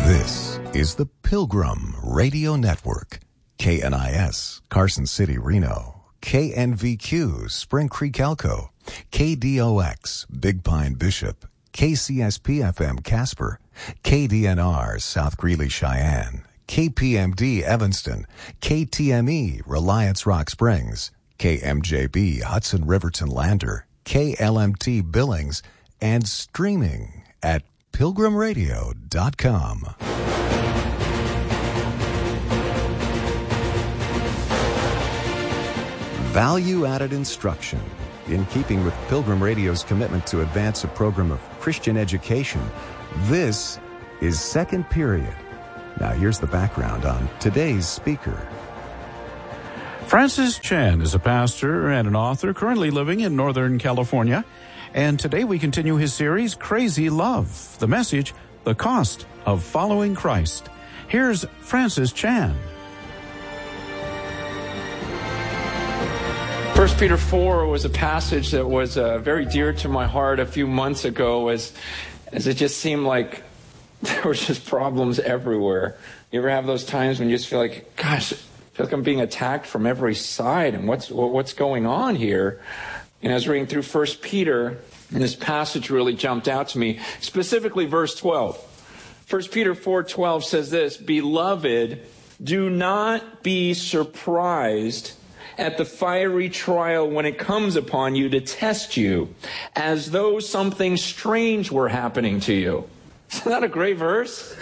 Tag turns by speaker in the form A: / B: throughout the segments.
A: This is the Pilgrim Radio Network. KNIS, Carson City, Reno. KNVQ, Spring Creek, Elko. KDOX, Big Pine, Bishop. KCSP-FM, Casper. KDNR, South Greeley, Cheyenne. KPMD, Evanston. KTME, Reliance, Rock Springs. KMJB, Hudson, Riverton, Lander. KLMT, Billings. And streaming at pilgrimradio.com. Value-added instruction. In keeping with Pilgrim Radio's commitment to advance a program of Christian education, this is Second Period. Now here's the background on today's speaker.
B: Francis Chan is a pastor and an author currently living in Northern California. And today we continue his series, Crazy Love. The message, the cost of following Christ. Here's Francis Chan.
C: 1 Peter 4 was a passage that was very dear to my heart a few months ago as it just seemed like there were just problems everywhere. You ever have those times when you just feel like, gosh, I feel like I'm being attacked from every side, and what's going on here? And I was reading through 1 Peter, and this passage really jumped out to me, specifically verse 12. 1 Peter 4:12 says this, "Beloved, do not be surprised at the fiery trial when it comes upon you to test you, as though something strange were happening to you." Isn't that a great verse?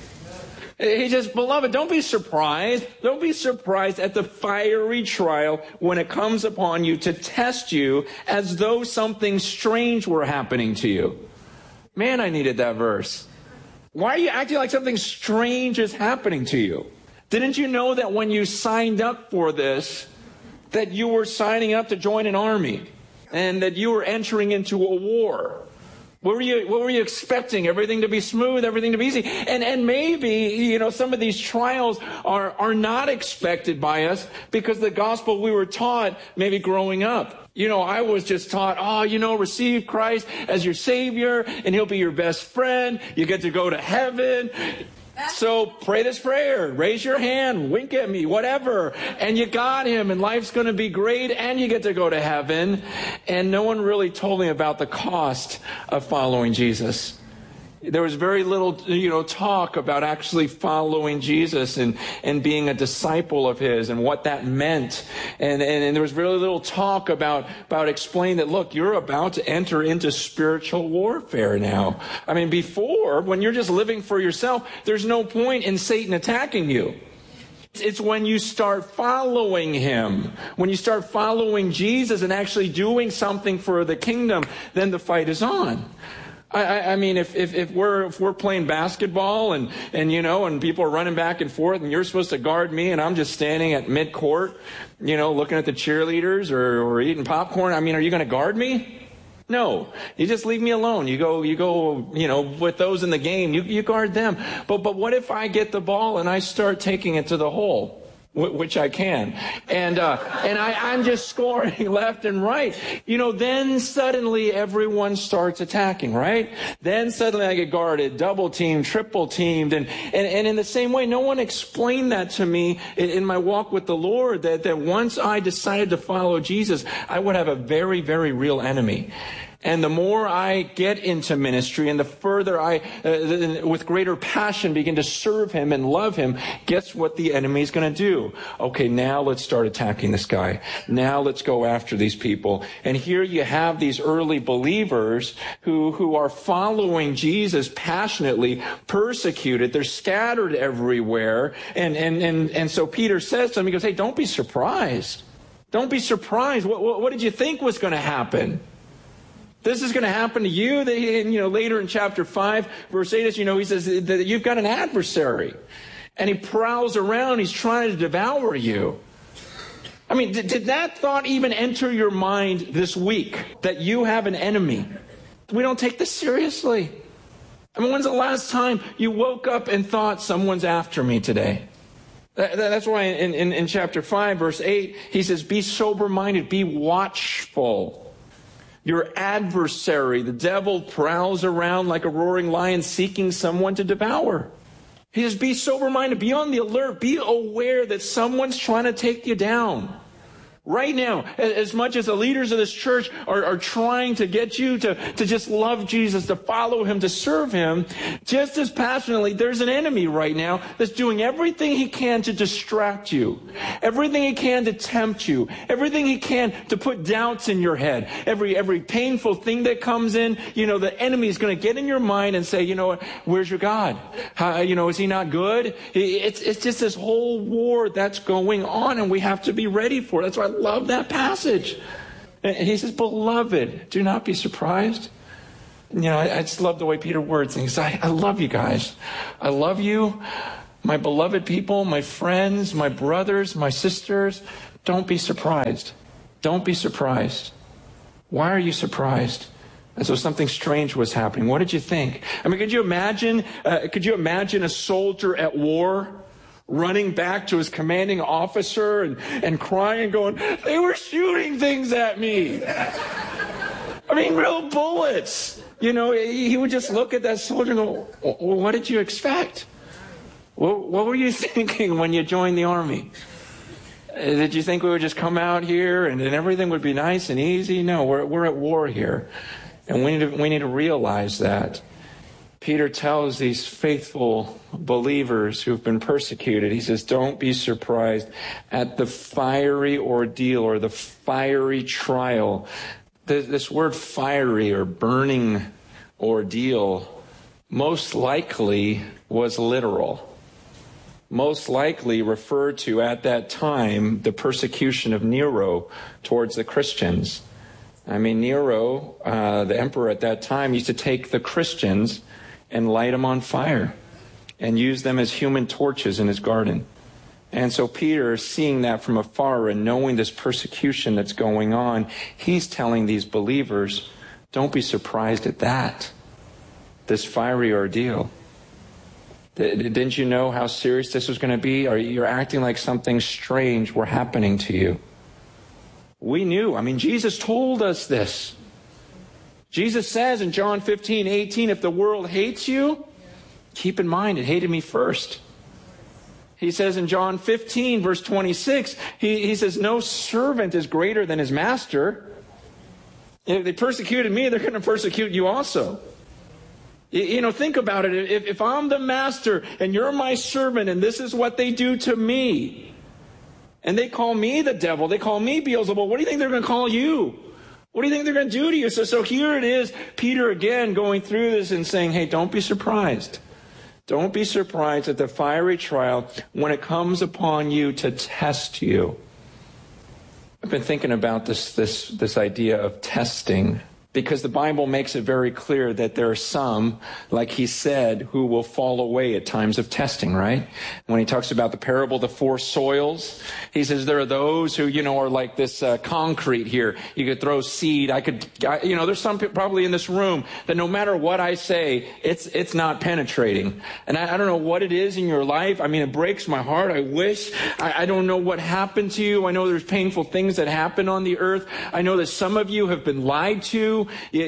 C: He says, beloved, don't be surprised. Don't be surprised at the fiery trial when it comes upon you to test you as though something strange were happening to you. Man, I needed that verse. Why are you acting like something strange is happening to you? Didn't you know that when you signed up for this, that you were signing up to join an army and that you were entering into a war? What were you expecting? Everything to be smooth, everything to be easy. And maybe, some of these trials are not expected by us because the gospel we were taught maybe growing up. I was just taught, receive Christ as your Savior and He'll be your best friend. You get to go to heaven. So pray this prayer, raise your hand, wink at me, whatever, and you got Him, and life's going to be great, and you get to go to heaven. And no one really told me about the cost of following Jesus. There was very little, talk about actually following Jesus and being a disciple of His and what that meant. And there was very little talk about explaining that, look, you're about to enter into spiritual warfare now. I mean, before, when you're just living for yourself, there's no point in Satan attacking you. It's when you start following Him, when you start following Jesus and actually doing something for the kingdom, then the fight is on. I mean, if we're playing basketball and people are running back and forth and you're supposed to guard me and I'm just standing at mid-court, looking at the cheerleaders or eating popcorn, I mean, are you going to guard me? No. You just leave me alone. You go, with those in the game, you guard them. But what if I get the ball and I start taking it to the hole? Which I can. And I'm just scoring left and right. Then suddenly everyone starts attacking, right? Then suddenly I get guarded, double teamed, triple teamed. And in the same way, no one explained that to me in my walk with the Lord, that once I decided to follow Jesus, I would have a very, very real enemy. And the more I get into ministry and the further I, with greater passion, begin to serve Him and love Him, guess what the enemy is going to do? Okay, now let's start attacking this guy. Now let's go after these people. And here you have these early believers who are following Jesus passionately, persecuted. They're scattered everywhere. And so Peter says to them, he goes, hey, don't be surprised. Don't be surprised. What did you think was going to happen? This is going to happen to you. Later in chapter 5, verse 8, he says that you've got an adversary. And he prowls around. He's trying to devour you. I mean, did that thought even enter your mind this week? That you have an enemy? We don't take this seriously. I mean, when's the last time you woke up and thought someone's after me today? That's why in chapter 5, verse 8, he says, be sober-minded, be watchful. Your adversary, the devil, prowls around like a roaring lion seeking someone to devour. He says, be sober-minded, be on the alert, be aware that someone's trying to take you down. Right now, as much as the leaders of this church are trying to get you to just love Jesus, to follow him, to serve him, just as passionately, there's an enemy right now that's doing everything he can to distract you, everything he can to tempt you, everything he can to put doubts in your head. Every painful thing that comes in, the enemy is going to get in your mind and say, where's your God? Is he not good? It's just this whole war that's going on, and we have to be ready for it. That's why I love that passage. And he says, beloved, do not be surprised. I just love the way Peter words things. I love you guys. I love you, my beloved people, my friends, my brothers, my sisters. Don't be surprised. Don't be surprised. Why are you surprised? As though something strange was happening. What did you think? Could you imagine a soldier at war running back to his commanding officer and crying and going, they were shooting things at me. Real bullets. He would just look at that soldier and go, well, what did you expect? What were you thinking when you joined the army? Did you think we would just come out here and everything would be nice and easy? No, we're at war here. And we need to realize that. Peter tells these faithful believers who've been persecuted, he says, don't be surprised at the fiery ordeal or the fiery trial. This word fiery or burning ordeal most likely was literal. Most likely referred to at that time the persecution of Nero towards the Christians. Nero, the emperor at that time, used to take the Christians and light them on fire and use them as human torches in his garden. And so Peter, seeing that from afar and knowing this persecution that's going on, he's telling these believers, don't be surprised at that, this fiery ordeal. Didn't you know how serious this was going to be? You're acting like something strange were happening to you. We knew. Jesus told us this. Jesus says in John 15:18, if the world hates you, keep in mind it hated me first. He says in John 15, verse 26, he says, no servant is greater than his master. If they persecuted me, they're going to persecute you also. Think about it. If I'm the master and you're my servant and this is what they do to me, and they call me the devil, they call me Beelzebub, what do you think they're going to call you? What do you think they're going to do to you? So here it is, Peter again going through this and saying, hey, don't be surprised. Don't be surprised at the fiery trial when it comes upon you to test you. I've been thinking about this idea of testing, because the Bible makes it very clear that there are some, like he said, who will fall away at times of testing, right? When he talks about the parable of the four soils, he says there are those who, are like this concrete here. You could throw seed. There's some people probably in this room that no matter what I say, it's not penetrating. And I don't know what it is in your life. It breaks my heart. I wish. I don't know what happened to you. I know there's painful things that happen on the earth. I know that some of you have been lied to.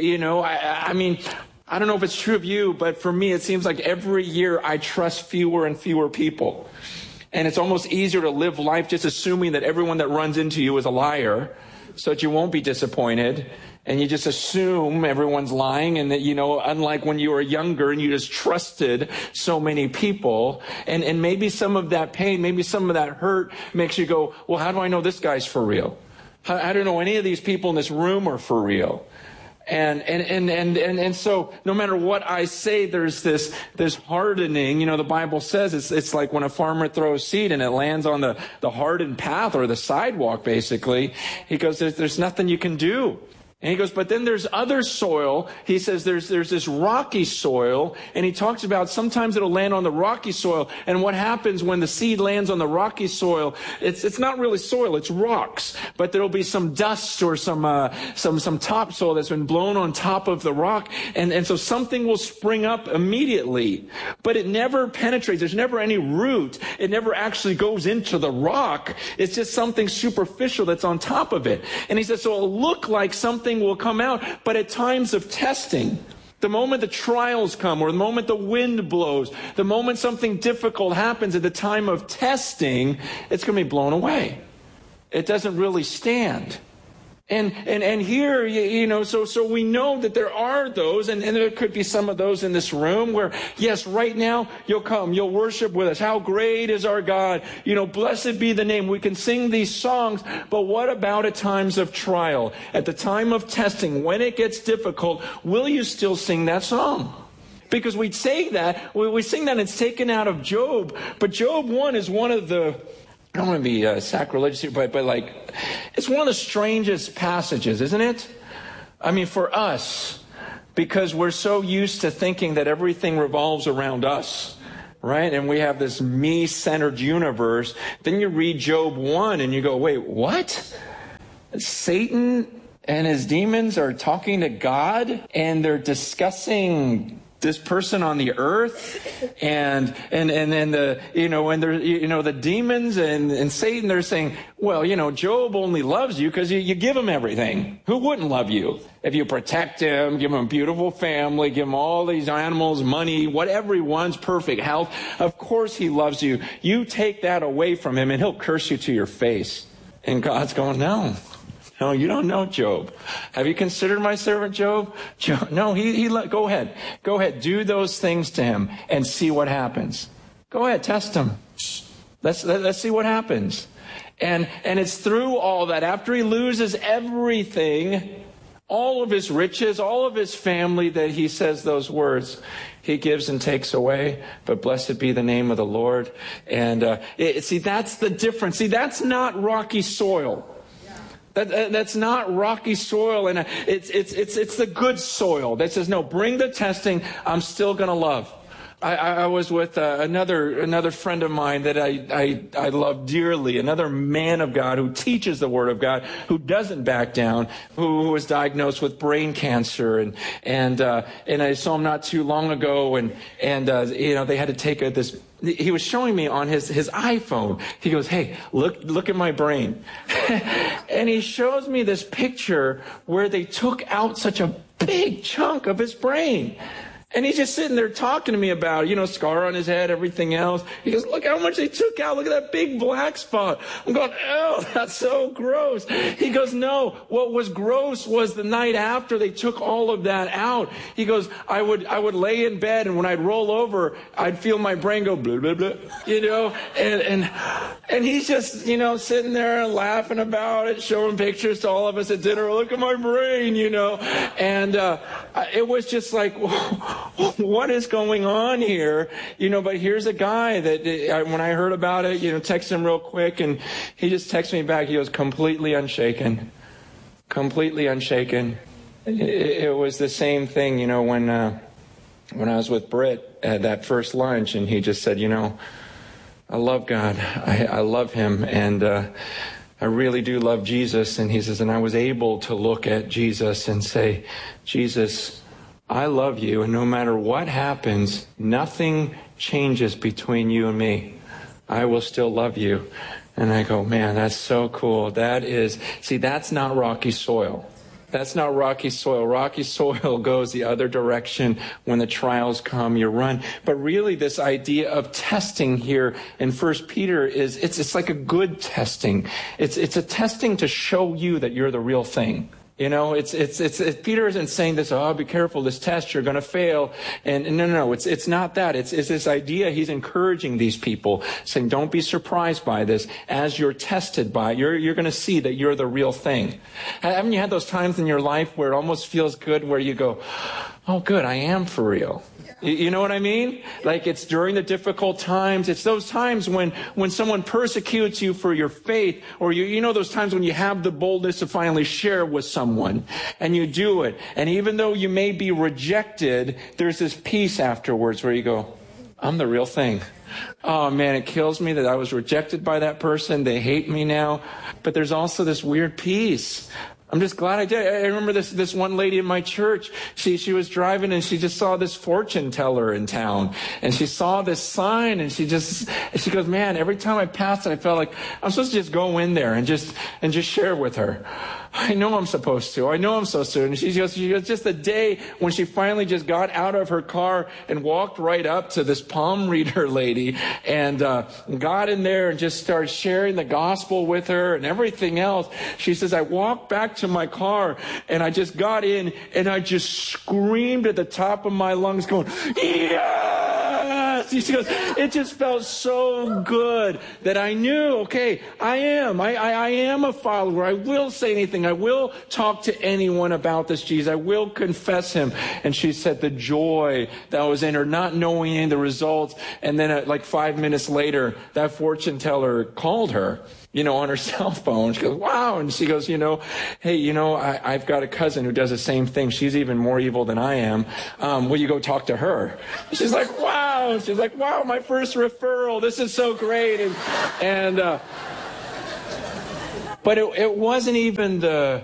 C: I don't know if it's true of you, but for me, it seems like every year I trust fewer and fewer people. And it's almost easier to live life just assuming that everyone that runs into you is a liar so that you won't be disappointed. And you just assume everyone's lying, and that, unlike when you were younger and you just trusted so many people, and maybe some of that pain, maybe some of that hurt makes you go, well, how do I know this guy's for real? I don't know any of these people in this room are for real. And so no matter what I say, there's this hardening. The Bible says it's like when a farmer throws seed and it lands on the hardened path or the sidewalk, basically. He goes, there's nothing you can do. And he goes, but then there's other soil. He says there's this rocky soil, and he talks about sometimes it'll land on the rocky soil. And what happens when the seed lands on the rocky soil? It's not really soil, it's rocks. But there'll be some dust or some topsoil that's been blown on top of the rock, and so something will spring up immediately. But it never penetrates. There's never any root. It never actually goes into the rock. It's just something superficial that's on top of it. And he says, so it'll look like something will come out, but at times of testing, The moment the trials come, or the moment the wind blows, the moment something difficult happens at the time of testing, it's going to be blown away. It doesn't really stand. And here, so we know that there are those, and there could be some of those in this room where, yes, right now, you'll come, you'll worship with us. How great is our God? Blessed be the name. We can sing these songs, but what about at times of trial? At the time of testing, when it gets difficult, will you still sing that song? Because we sing that, and it's taken out of Job, but Job 1 is one of the, I don't want to be sacrilegious here, but it's one of the strangest passages, isn't it? I mean, for us, because we're so used to thinking that everything revolves around us, right? And we have this me-centered universe. Then you read Job 1 and you go, wait, what? Satan and his demons are talking to God and they're discussing this person on the earth, and the the demons and Satan, they're saying, well, Job only loves you because you give him everything. Who wouldn't love you if you protect him, give him a beautiful family, give him all these animals, money, whatever he wants, perfect health? Of course he loves you. You take that away from him and he'll curse you to your face. And God's going, no, you don't know Job. Have you considered my servant Job? No, go ahead. Go ahead. Do those things to him and see what happens. Go ahead. Test him. Let's see what happens. And it's through all that, after he loses everything, all of his riches, all of his family, that he says those words. He gives and takes away, but blessed be the name of the Lord. And see, that's the difference. See, that's not rocky soil. That's not rocky soil, and it's the good soil that says, no, bring the testing, I'm still going to love. I was with another friend of mine that I love dearly, another man of God who teaches the Word of God, who doesn't back down, who was diagnosed with brain cancer, and I saw him not too long ago, and they had to take this. He was showing me on his iPhone. He goes, hey, look at my brain. And he shows me this picture where they took out such a big chunk of his brain. And he's just sitting there talking to me about it, scar on his head, everything else. He goes, look how much they took out. Look at that big black spot. I'm going, oh, that's so gross. He goes, no, what was gross was the night after they took all of that out. He goes, I would lay in bed, and when I'd roll over, I'd feel my brain go blah, blah, blah, and he's just, sitting there and laughing about it, showing pictures to all of us at dinner. Look at my brain, and it was just like, what is going on here? But here's a guy that when I heard about it, texted him real quick, and he just texted me back. He goes, completely unshaken. Completely unshaken. It was the same thing, when I was with Britt at that first lunch, and he just said, I love God. I love him, and I really do love Jesus. And he says, and I was able to look at Jesus and say, Jesus, I love you, and no matter what happens, nothing changes between you and me. I will still love you. And I go, man, that's so cool. That's not rocky soil. That's not rocky soil. Rocky soil goes the other direction. When the trials come, you run. But really, this idea of testing here in 1 Peter it's like a good testing. It's a testing to show you that you're the real thing. Peter isn't saying this, be careful, this test, you're going to fail. And no, it's not that. It's this idea. He's encouraging these people, saying, don't be surprised by this. As you're tested by it, you're going to see that you're the real thing. Haven't you had those times in your life where it almost feels good, where you go, oh, good, I am for real? You know what I mean? Like, it's during the difficult times. It's those times when someone persecutes you for your faith, or those times when you have the boldness to finally share with someone, and you do it. And even though you may be rejected, there's this peace afterwards where you go, I'm the real thing. Oh man, it kills me that I was rejected by that person. They hate me now. But there's also this weird peace. I'm just glad I did. I remember this one lady in my church. She was driving, and she just saw this fortune teller in town, and she saw this sign, and she goes, man, every time I passed it, I felt like I'm supposed to just go in there and just share with her. I know I'm supposed to. I know I'm supposed to. And she goes, just the day when she finally just got out of her car and walked right up to this palm reader lady and got in there and just started sharing the gospel with her and everything else. She says, I walked back to my car and I just got in and I just screamed at the top of my lungs going, yes! She goes, it just felt so good that I knew, okay, I am a follower. I will say anything. I will talk to anyone about this Jesus. I will confess him. And she said the joy that was in her, not knowing any of the results. And then like 5 minutes later, that fortune teller called her, on her cell phone. She goes, wow. And she goes, hey, I've got a cousin who does the same thing. She's even more evil than I am. Will you go talk to her? She's like, wow. She's like, wow, my first referral. This is so great. But it wasn't even the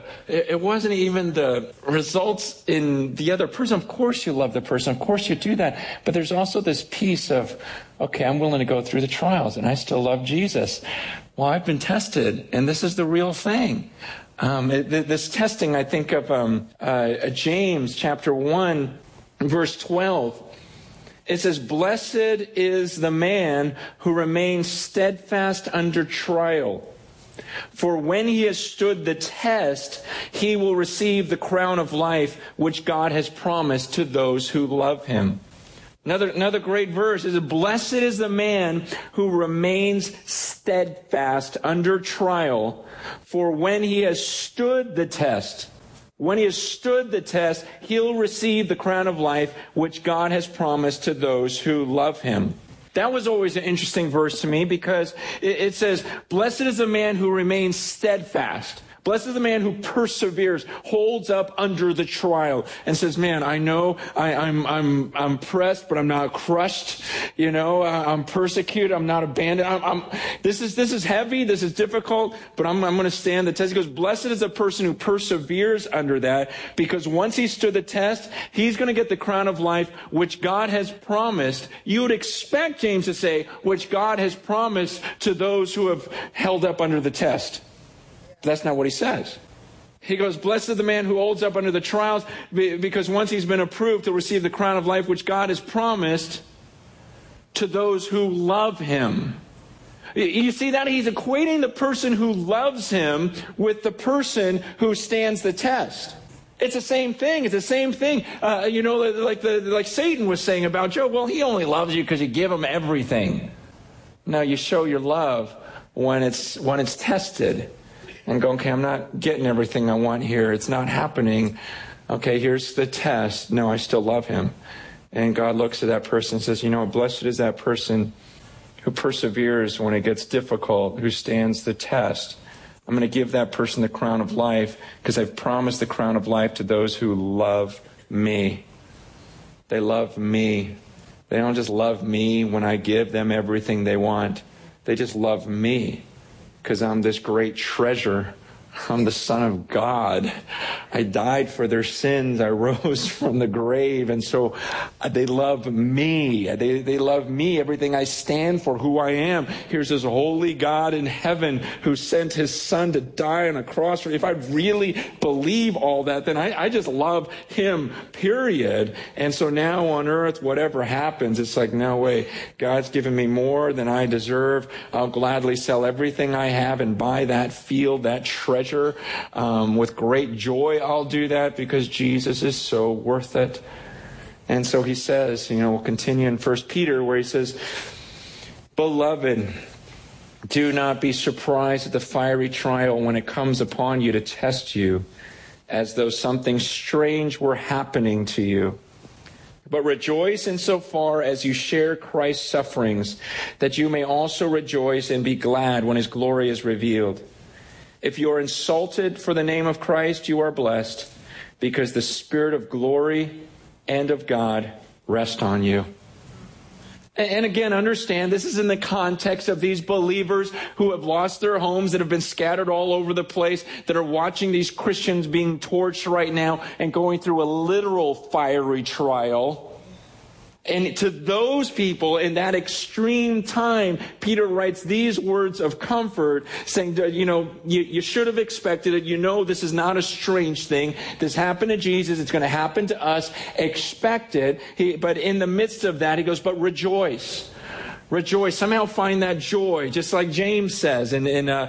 C: results in the other person. Of course you love the person. Of course you do that. But there's also this piece of, okay, I'm willing to go through the trials and I still love Jesus. Well, I've been tested and this is the real thing. This testing, I think of James chapter 1, verse 12. It says, blessed is the man who remains steadfast under trial. For when he has stood the test, he will receive the crown of life which God has promised to those who love him. Another great verse is, blessed is the man who remains steadfast under trial. For when he has stood the test, he'll receive the crown of life which God has promised to those who love him. That was always an interesting verse to me because it says, blessed is the man who remains steadfast. Blessed is the man who perseveres, holds up under the trial, and says, man, I know I'm pressed, but I'm not crushed. I'm persecuted. I'm not abandoned. This is heavy. This is difficult, but I'm going to stand the test. He goes, blessed is the person who perseveres under that, because once he stood the test, he's going to get the crown of life, which God has promised. You would expect James to say, which God has promised to those who have held up under the test. That's not what he says. He goes, blessed is the man who holds up under the trials, because once he's been approved, he'll receive the crown of life which God has promised to those who love him. You see that? He's equating the person who loves him with the person who stands the test. It's the same thing. It's the same thing. Like Satan was saying about Job. Well, he only loves you because you give him everything. No, you show your love when it's tested. And go, okay, I'm not getting everything I want here. It's not happening. Okay, here's the test. No, I still love him. And God looks at that person and says, blessed is that person who perseveres when it gets difficult, who stands the test. I'm going to give that person the crown of life because I've promised the crown of life to those who love me. They love me. They don't just love me when I give them everything they want. They just love me. Because I'm this great treasure. I'm the Son of God. I died for their sins. I rose from the grave. And so they love me. They love me, everything I stand for, who I am. Here's this holy God in heaven who sent his Son to die on a cross for me. If I really believe all that, then I just love him, period. And so now on earth, whatever happens, it's like, no way. God's given me more than I deserve. I'll gladly sell everything I have and buy that field, that treasure. With great joy, I'll do that because Jesus is so worth it. And so he says, we'll continue in 1 Peter where he says, beloved, do not be surprised at the fiery trial when it comes upon you to test you, as though something strange were happening to you. But rejoice insofar as you share Christ's sufferings, that you may also rejoice and be glad when his glory is revealed. If you are insulted for the name of Christ, you are blessed, because the Spirit of glory and of God rest on you. And again, understand, this is in the context of these believers who have lost their homes, that have been scattered all over the place, that are watching these Christians being torched right now and going through a literal fiery trial. And to those people in that extreme time, Peter writes these words of comfort, saying, you should have expected it. You know this is not a strange thing. This happened to Jesus. It's going to happen to us. Expect it. But in the midst of that, he goes, but rejoice. Rejoice. Somehow find that joy. Just like James says in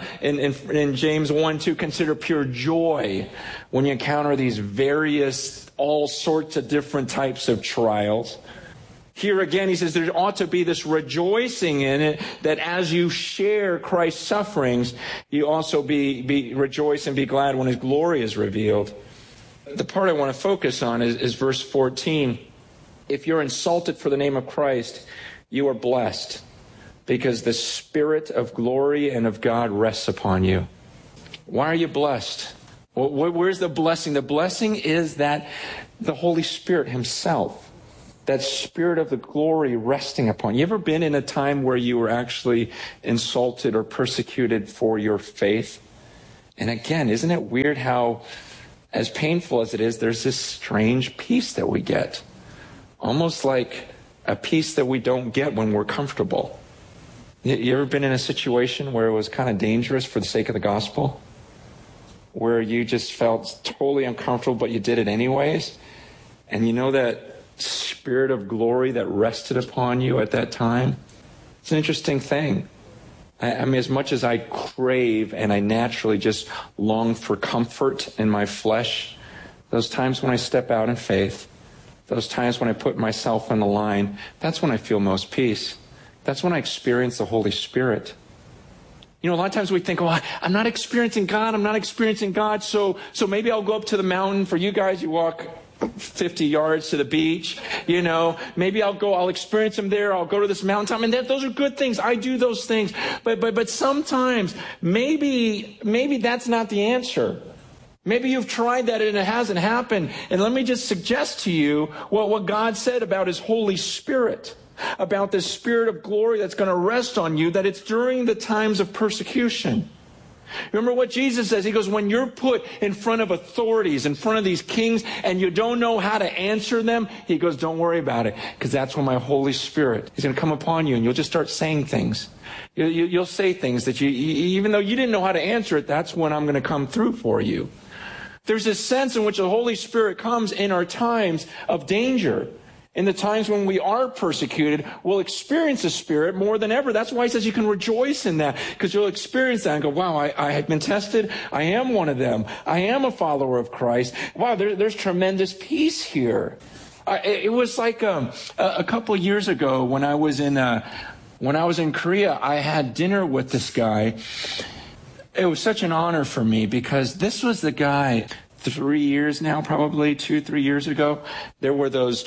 C: James 1:2, consider pure joy when you encounter these various, all sorts of different types of trials. Here again, he says there ought to be this rejoicing in it, that as you share Christ's sufferings, you also be rejoice and be glad when his glory is revealed. The part I want to focus on is verse 14. If you're insulted for the name of Christ, you are blessed, because the Spirit of glory and of God rests upon you. Why are you blessed? Well, where's the blessing? The blessing is that the Holy Spirit himself, that Spirit of the glory resting upon you. You ever been in a time where you were actually insulted or persecuted for your faith? And again, isn't it weird how, as painful as it is, there's this strange peace that we get. Almost like a peace that we don't get when we're comfortable. You ever been in a situation where it was kind of dangerous for the sake of the gospel? Where you just felt totally uncomfortable, but you did it anyways? And you know that Spirit of glory that rested upon you at that time? It's an interesting thing. I mean, as much as I crave and I naturally just long for comfort in my flesh, those times when I step out in faith, those times when I put myself on the line, that's when I feel most peace. That's when I experience the Holy Spirit. You know, a lot of times we think, oh, I'm not experiencing God, so maybe I'll go up to the mountain. For you guys, you walk 50 yards to the beach, maybe I'll experience him there. I'll go to this mountaintop. And those are good things. I do those things. But sometimes maybe that's not the answer. Maybe you've tried that and it hasn't happened. And let me just suggest to you what God said about his Holy Spirit, about this Spirit of glory that's going to rest on you, that it's during the times of persecution. Remember what Jesus says. He goes, when you're put in front of authorities, in front of these kings, and you don't know how to answer them, he goes, don't worry about it, because that's when my Holy Spirit is going to come upon you, and you'll just start saying things. You'll say things that even though you didn't know how to answer it, that's when I'm going to come through for you. There's this sense in which the Holy Spirit comes in our times of danger. In the times when we are persecuted, we'll experience the Spirit more than ever. That's why he says you can rejoice in that, because you'll experience that and go, wow, I have been tested. I am one of them. I am a follower of Christ. Wow, there's tremendous peace here. It was like a couple of years ago when I was in Korea, I had dinner with this guy. It was such an honor for me, because this was the guy 3 years now, probably 2-3 years ago. There were those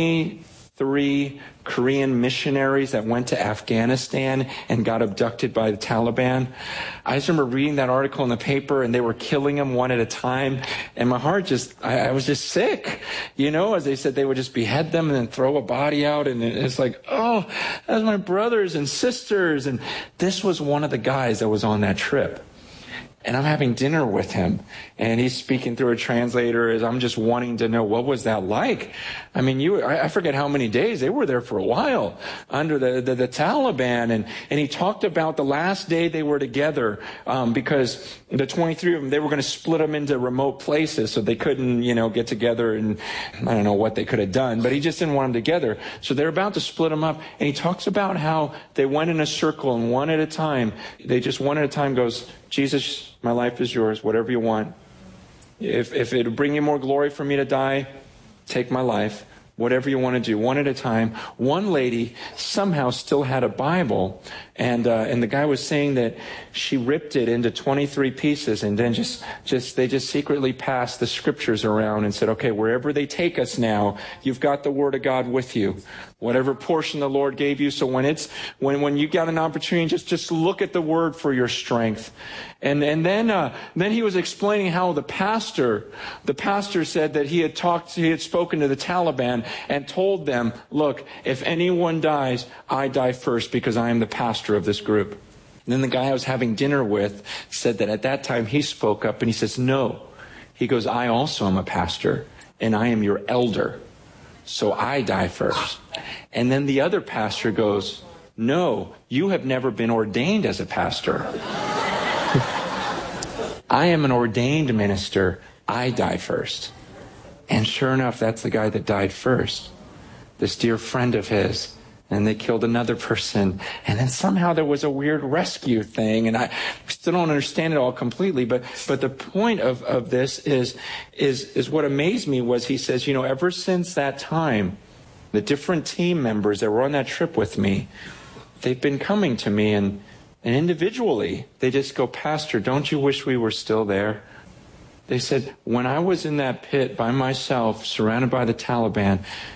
C: 23 Korean missionaries that went to Afghanistan and got abducted by the Taliban. I just remember reading that article in the paper, and they were killing them one at a time. And my heart I was just sick. As they said, they would just behead them and then throw a body out. And it's like, oh, that's my brothers and sisters. And this was one of the guys that was on that trip. And I'm having dinner with him, and he's speaking through a translator as I'm just wanting to know, what was that like? I mean, I forget how many days. They were there for a while under the Taliban. And he talked about the last day they were together, because the 23 of them, they were going to split them into remote places so they couldn't, get together. And I don't know what they could have done, but he just didn't want them together. So they're about to split them up. And he talks about how they went in a circle, and one at a time goes, Jesus, my life is yours, whatever you want. If it'll bring you more glory for me to die, take my life. Whatever you want to do, one at a time. One lady somehow still had a Bible, and the guy was saying that she ripped it into 23 pieces, and then they just secretly passed the scriptures around and said, okay, wherever they take us now, you've got the Word of God with you. Whatever portion the Lord gave you. So when you got an opportunity, just look at the Word for your strength. And then he was explaining how the pastor said that he had spoken to the Taliban and told them, look, if anyone dies, I die first, because I am the pastor of this group. And then the guy I was having dinner with said that at that time he spoke up, and he says, no. He goes, I also am a pastor, and I am your elder. so I die first. And then the other pastor goes, no, you have never been ordained as a pastor. I am an ordained minister. I die first. And sure enough, that's the guy that died first. This dear friend of his. And they killed another person. And then somehow there was a weird rescue thing. And I still don't understand it all completely. But the point of this is what amazed me was he says, ever since that time, the different team members that were on that trip with me, they've been coming to me and individually, they just go, Pastor, don't you wish we were still there? They said, when I was in that pit by myself, surrounded by the Taliban,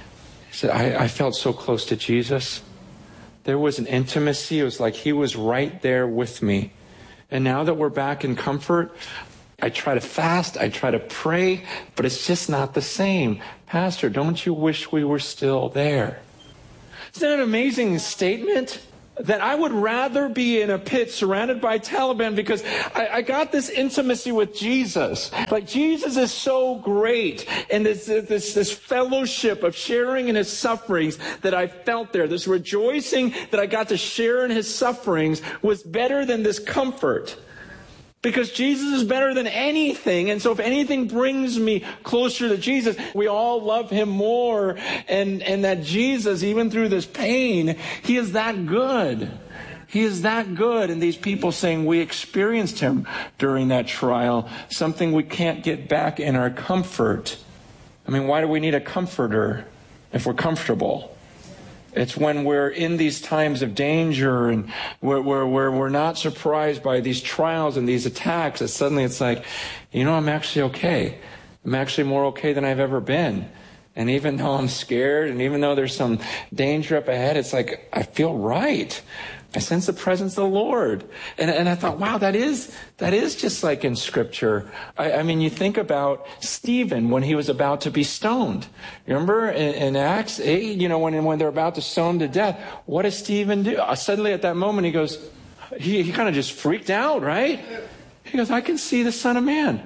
C: I felt so close to Jesus. There was an intimacy. It was like he was right there with me. And now that we're back in comfort, I try to fast, I try to pray, but it's just not the same. Pastor, don't you wish we were still there? Isn't that an amazing statement? That I would rather be in a pit surrounded by Taliban because I got this intimacy with Jesus. Like Jesus is so great. And this fellowship of sharing in his sufferings that I felt there, this rejoicing that I got to share in his sufferings was better than this comfort. Because Jesus is better than anything. And so if anything brings me closer to Jesus, we all love him more. And that Jesus, even through this pain, he is that good. He is that good. And these people saying we experienced him during that trial, something we can't get back in our comfort. I mean, why do we need a comforter if we're comfortable? It's when we're in these times of danger and we're not surprised by these trials and these attacks that suddenly it's like, I'm actually okay. I'm actually more okay than I've ever been. And even though I'm scared and even though there's some danger up ahead, it's like, I feel right. I sense the presence of the Lord. And I thought, wow, that is just like in Scripture. I mean, you think about Stephen when he was about to be stoned. Remember in Acts 8, when they're about to stone to death, what does Stephen do? Suddenly at that moment, he goes, he kind of just freaked out, right? He goes, I can see the Son of Man.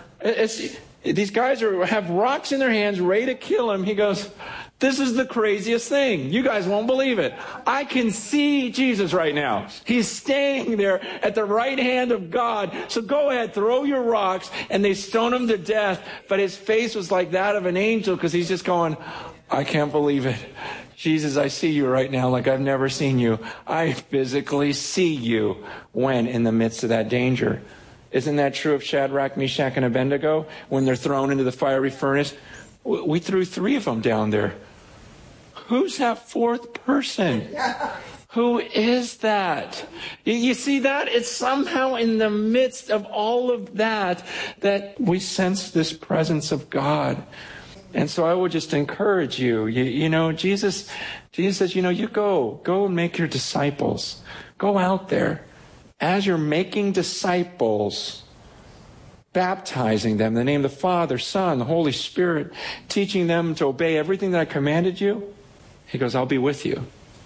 C: These guys have rocks in their hands, ready to kill him. He goes, this is the craziest thing. You guys won't believe it. I can see Jesus right now. He's staying there at the right hand of God. So go ahead, throw your rocks. And they stone him to death. But his face was like that of an angel because he's just going, I can't believe it. Jesus, I see you right now like I've never seen you. I physically see you when in the midst of that danger. Isn't that true of Shadrach, Meshach, and Abednego when they're thrown into the fiery furnace? We threw 3 of them down there. Who's that 4th person? Who is that? You see that? It's somehow in the midst of all of that we sense this presence of God. And so I would just encourage you. Jesus says, you go and make your disciples. Go out there. As you're making disciples, baptizing them in the name of the Father, Son, the Holy Spirit, teaching them to obey everything that I commanded you, he goes, I'll be with you.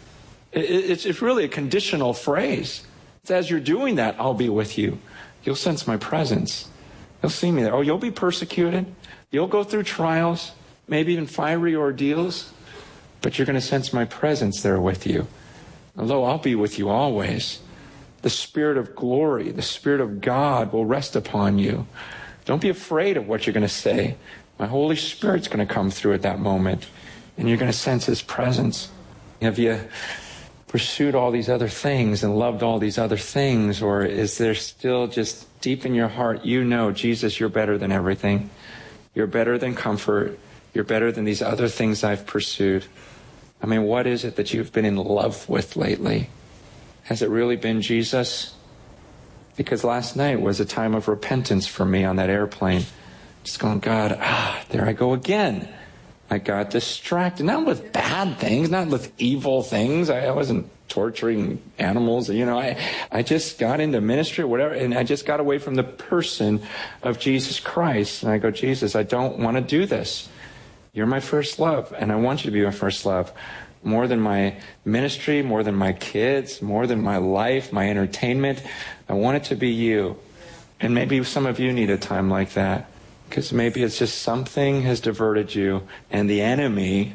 C: It's really a conditional phrase. It's as you're doing that, I'll be with you. You'll sense my presence. You'll see me there. Oh, you'll be persecuted. You'll go through trials, maybe even fiery ordeals, but you're going to sense my presence there with you. Although I'll be with you always. The Spirit of glory, the Spirit of God will rest upon you. Don't be afraid of what you're going to say. My Holy Spirit's going to come through at that moment, and you're going to sense his presence. Have you pursued all these other things and loved all these other things, or is there still just deep in your heart, Jesus, you're better than everything. You're better than comfort. You're better than these other things I've pursued. I mean, what is it that you've been in love with lately? Has it really been Jesus? Because last night was a time of repentance for me on that airplane. Just going, God, there I go again. I got distracted. Not with bad things, not with evil things. I wasn't torturing animals. I just got into ministry or whatever, and I just got away from the person of Jesus Christ. And I go, Jesus, I don't want to do this. You're my first love, and I want you to be my first love. More than my ministry, more than my kids, more than my life, my entertainment. I want it to be you. And maybe some of you need a time like that. Because maybe it's just something has diverted you. And the enemy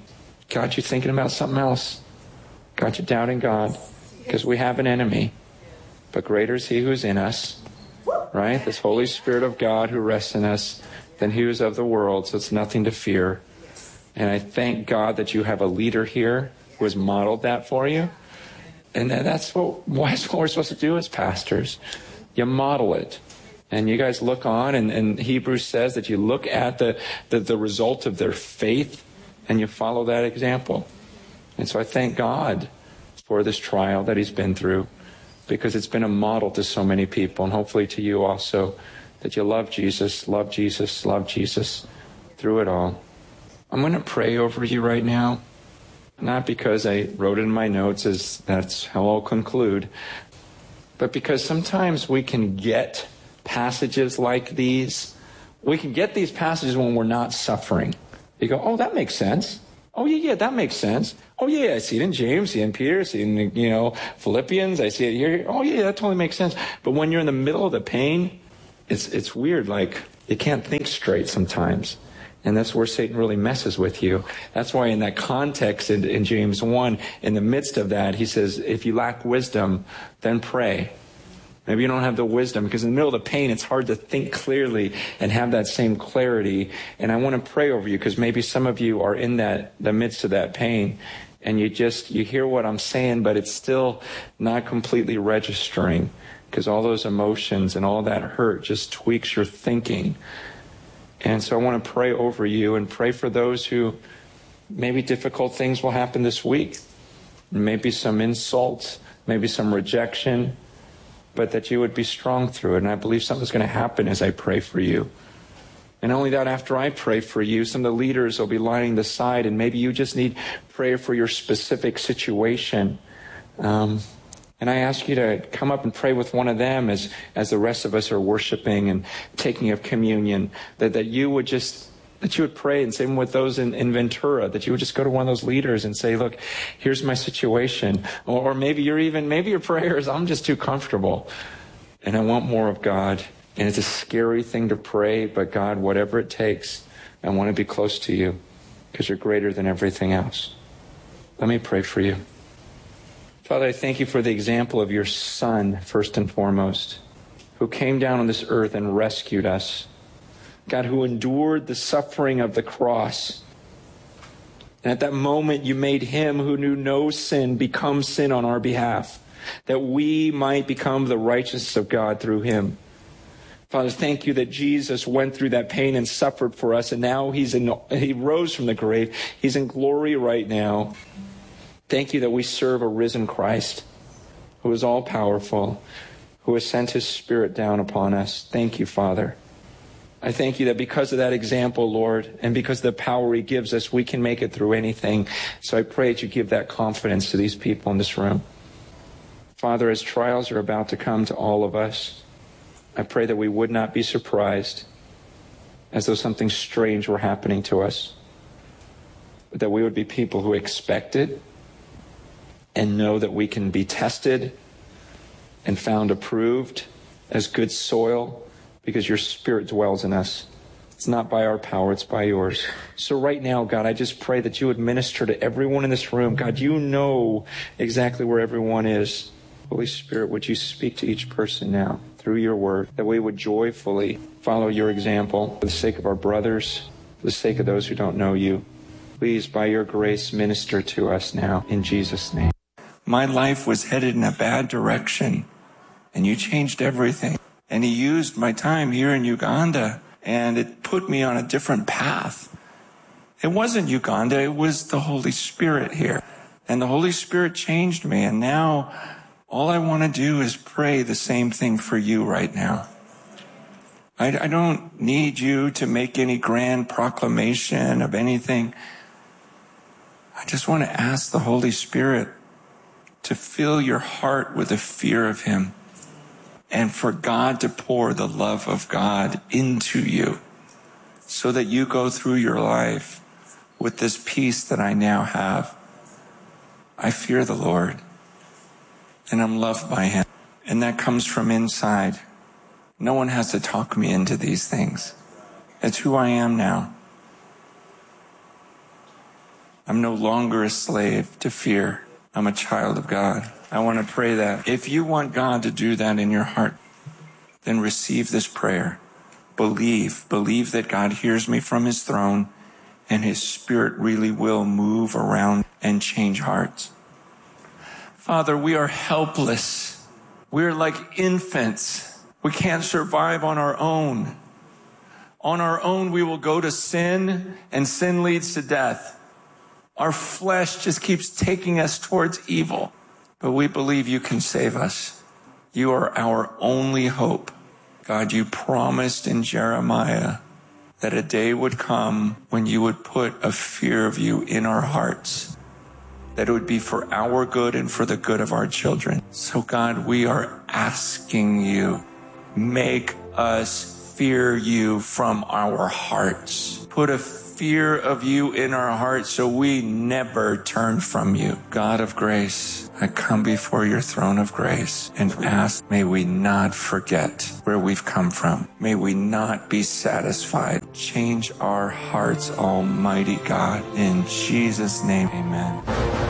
C: got you thinking about something else. Got you doubting God. Because we have an enemy. But greater is he who is in us, right? This Holy Spirit of God who rests in us than he who is of the world. So it's nothing to fear. And I thank God that you have a leader here who has modeled that for you. And that's what we're supposed to do as pastors. You model it. And you guys look on, and Hebrews says that you look at the result of their faith, and you follow that example. And so I thank God for this trial that he's been through, because it's been a model to so many people, and hopefully to you also, that you love Jesus, love Jesus, love Jesus through it all. I'm going to pray over you right now, not because I wrote it in my notes, as that's how I'll conclude, but because sometimes we can get passages like these. We can get these passages when we're not suffering. You go, oh, that makes sense. Oh, yeah, that makes sense. Oh, yeah, I see it in James, I see it in Peter, I see it in, Philippians, I see it here. Oh, yeah, that totally makes sense. But when you're in the middle of the pain, it's weird, like you can't think straight sometimes. And that's where Satan really messes with you. That's why in that context in James 1, in the midst of that, he says, if you lack wisdom, then pray. Maybe you don't have the wisdom, because in the middle of the pain, it's hard to think clearly and have that same clarity. And I want to pray over you, because maybe some of you are in the midst of that pain, and you hear what I'm saying, but it's still not completely registering, because all those emotions and all that hurt just tweaks your thinking. And so I want to pray over you and pray for those who maybe difficult things will happen this week. Maybe some insults, maybe some rejection, but that you would be strong through it. And I believe something's going to happen as I pray for you. And not only that, after I pray for you, some of the leaders will be lining the side, and maybe you just need prayer for your specific situation. And I ask you to come up and pray with one of them as the rest of us are worshiping and taking of communion, that you would pray, and same with those in Ventura, that you would just go to one of those leaders and say, look, here's my situation. Or maybe your prayer is, I'm just too comfortable and I want more of God. And it's a scary thing to pray, but God, whatever it takes, I want to be close to you because you're greater than everything else. Let me pray for you. Father, I thank you for the example of your Son, first and foremost, who came down on this earth and rescued us. God, who endured the suffering of the cross. And at that moment, you made him who knew no sin become sin on our behalf, that we might become the righteousness of God through him. Father, thank you that Jesus went through that pain and suffered for us, and now he rose from the grave. He's in glory right now. Thank you that we serve a risen Christ who is all-powerful, who has sent his Spirit down upon us. Thank you, Father. I thank you that because of that example, Lord, and because of the power he gives us, we can make it through anything. So I pray that you give that confidence to these people in this room. Father, as trials are about to come to all of us, I pray that we would not be surprised as though something strange were happening to us, but that we would be people who expect it and know that we can be tested and found approved as good soil because your Spirit dwells in us. It's not by our power, it's by yours. So right now, God, I just pray that you would minister to everyone in this room. God, you know exactly where everyone is. Holy Spirit, would you speak to each person now through your word, that we would joyfully follow your example for the sake of our brothers, for the sake of those who don't know you. Please, by your grace, minister to us now in Jesus' name. My life was headed in a bad direction, and you changed everything. And he used my time here in Uganda, and it put me on a different path. It wasn't Uganda, it was the Holy Spirit here. And the Holy Spirit changed me, and now all I want to do is pray the same thing for you right now. I don't need you to make any grand proclamation of anything. I just want to ask the Holy Spirit to fill your heart with the fear of him, and for God to pour the love of God into you so that you go through your life with this peace that I now have. I fear the Lord, and I'm loved by him, and that comes from inside. No one has to talk me into these things. It's who I am now. I'm no longer a slave to fear. I'm a child of God. I want to pray that. If you want God to do that in your heart, then receive this prayer. Believe that God hears me from his throne, and his Spirit really will move around and change hearts. Father, we are helpless. We're like infants. We can't survive on our own. On our own, we will go to sin, and sin leads to death. Our flesh just keeps taking us towards evil. But we believe you can save us. You are our only hope. God, you promised in Jeremiah that a day would come when you would put a fear of you in our hearts, that it would be for our good and for the good of our children. So God, we are asking you, make us fear you from our hearts. Put a fear of you in our hearts so we never turn from you. God of grace, I come before your throne of grace and ask, may we not forget where we've come from. May we not be satisfied. Change our hearts, Almighty God. In Jesus' name, amen.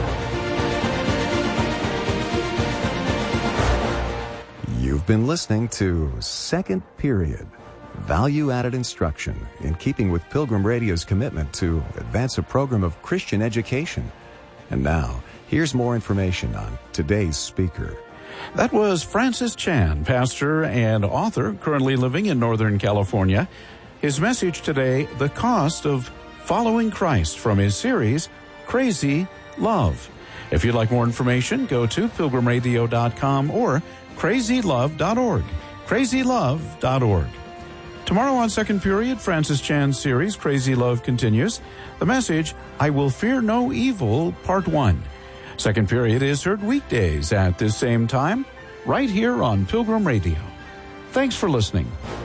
A: You've been listening to Second Period, value-added instruction in keeping with Pilgrim Radio's commitment to advance a program of Christian education. And now, here's more information on today's speaker.
B: That was Francis Chan, pastor and author, currently living in Northern California. His message today, The Cost of Following Christ, from his series, Crazy Love. If you'd like more information, go to pilgrimradio.com or crazylove.org. crazylove.org. Tomorrow on Second Period, Francis Chan's series, Crazy Love, continues. The message, I Will Fear No Evil, Part 1. Second Period is heard weekdays at this same time, right here on Pilgrim Radio. Thanks for listening.